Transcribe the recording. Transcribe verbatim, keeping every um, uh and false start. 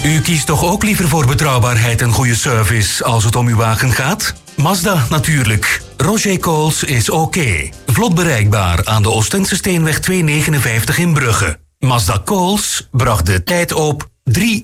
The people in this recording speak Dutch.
U kiest toch ook liever voor betrouwbaarheid en goede service als het om uw wagen gaat? Mazda natuurlijk. Roger Coles is oké. Vlot bereikbaar aan de Oostende Steenweg tweehonderdnegenenvijftig in Brugge. Mazda Coles bracht de tijd op drie